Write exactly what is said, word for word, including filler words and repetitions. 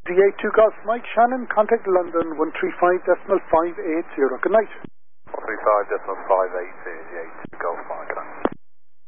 D eight two Golf Mike Shannon, contact London one three five decimal five eight zero. Good night. one three five decimal five eight eight.